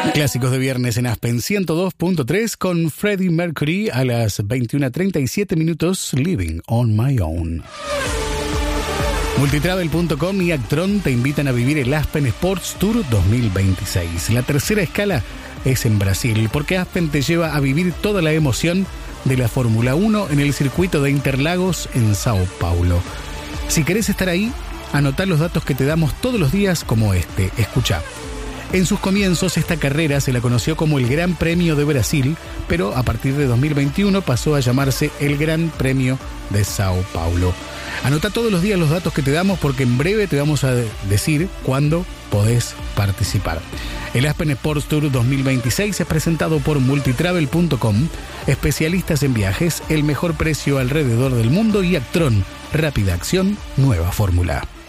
Clásicos de viernes en Aspen 102.3 con Freddie Mercury a las 21:37 minutos, Living on My Own. Multitravel.com y Actron te invitan a vivir el Aspen Sports Tour 2026. La tercera escala es en Brasil, porque Aspen te lleva a vivir toda la emoción de la Fórmula 1 en el circuito de Interlagos en Sao Paulo. Si querés estar ahí, anotá los datos que te damos todos los días como este. Escuchá. En sus comienzos, esta carrera se la conoció como el Gran Premio de Brasil, pero a partir de 2021 pasó a llamarse el Gran Premio de Sao Paulo. Anota todos los días los datos que te damos, porque en breve te vamos a decir cuándo podés participar. El Aspen Sports Tour 2026 es presentado por Multitravel.com, especialistas en viajes, el mejor precio alrededor del mundo, y Actron, rápida acción, nueva fórmula.